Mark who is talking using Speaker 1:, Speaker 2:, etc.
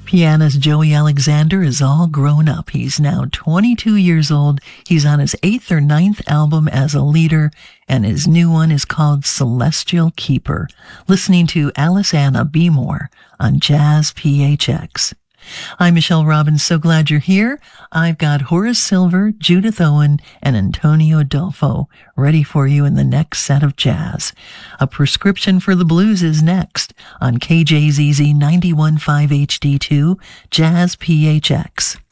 Speaker 1: Pianist Joey Alexander is all grown up. He's now 22 years old. He's on his 8th or 9th album as a leader, and his new one is called Celestial Keeper. Listening to Alice Anna Be More on Jazz PHX. I'm Michelle Robbins. So glad you're here. I've got Horace Silver, Judith Owen, and Antonio Adolfo ready for you in the next set of jazz. A Prescription for the Blues is next on KJZZ 91.5 HD2 Jazz PHX.